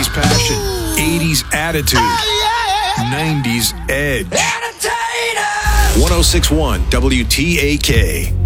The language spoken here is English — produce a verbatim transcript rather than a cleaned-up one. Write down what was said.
passion, eighties attitude, nineties edge. one oh six point one W T A K.